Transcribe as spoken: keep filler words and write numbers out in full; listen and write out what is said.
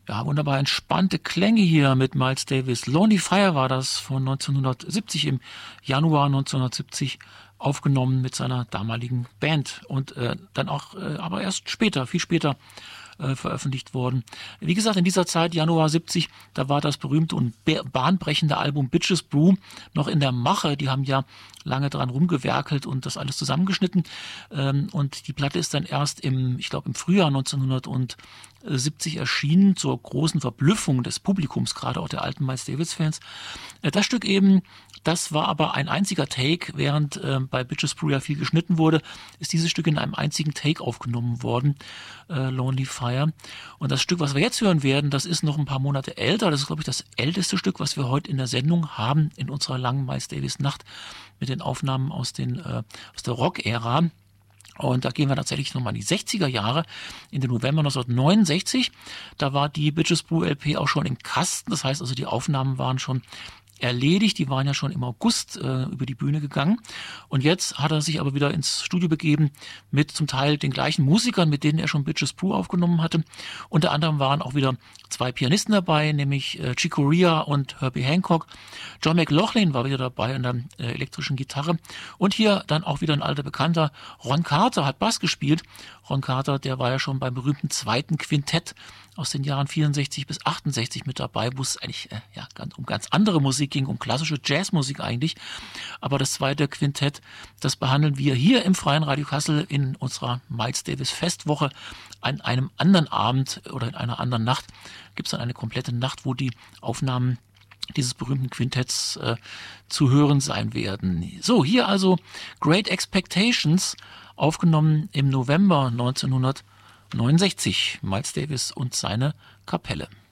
Ja, wunderbar entspannte Klänge hier mit Miles Davis. Lonely Fire war das von neunzehnhundertsiebzig, im Januar neunzehnhundertsiebzig aufgenommen mit seiner damaligen Band und äh, dann auch, äh, aber erst später, viel später äh, veröffentlicht worden. Wie gesagt, in dieser Zeit, Januar siebzig, da war das berühmte und bahnbrechende Album Bitches Brew noch in der Mache. Die haben ja lange dran rumgewerkelt und das alles zusammengeschnitten. Ähm, und die Platte ist dann erst im, ich glaube, im Frühjahr neunzehnhundertsiebzig erschienen, zur großen Verblüffung des Publikums, gerade auch der alten Miles Davis-Fans. Äh, das Stück eben, das war aber ein einziger Take, während äh, bei Bitches Brew ja viel geschnitten wurde, ist dieses Stück in einem einzigen Take aufgenommen worden, äh, Lonely Fire. Und das Stück, was wir jetzt hören werden, das ist noch ein paar Monate älter. Das ist, glaube ich, das älteste Stück, was wir heute in der Sendung haben, in unserer langen Miles Davis-Nacht mit den Aufnahmen aus, den, äh, aus der Rock-Ära. Und da gehen wir tatsächlich nochmal in die sechziger Jahre, in den November neunzehnhundertneunundsechzig. Da war die Bitches Brew L P auch schon im Kasten. Das heißt also, die Aufnahmen waren schon erledigt. Die waren ja schon im August äh, über die Bühne gegangen. Und jetzt hat er sich aber wieder ins Studio begeben mit zum Teil den gleichen Musikern, mit denen er schon Bitches Brew aufgenommen hatte. Unter anderem waren auch wieder zwei Pianisten dabei, nämlich äh, Chick Corea und Herbie Hancock. John McLaughlin war wieder dabei an der äh, elektrischen Gitarre. Und hier dann auch wieder ein alter Bekannter, Ron Carter, hat Bass gespielt. Ron Carter, der war ja schon beim berühmten zweiten Quintett aus den Jahren vierundsechzig bis achtundsechzig mit dabei, wo es eigentlich äh, ja, ganz, um ganz andere Musik ging, um klassische Jazzmusik eigentlich. Aber das zweite Quintett, das behandeln wir hier im Freien Radio Kassel in unserer Miles Davis Festwoche an einem anderen Abend oder in einer anderen Nacht. Gibt es dann eine komplette Nacht, wo die Aufnahmen dieses berühmten Quintetts äh, zu hören sein werden. So, hier also Great Expectations, aufgenommen im November neunzehnhundertneunundsechzig. Miles Davis und seine Kapelle.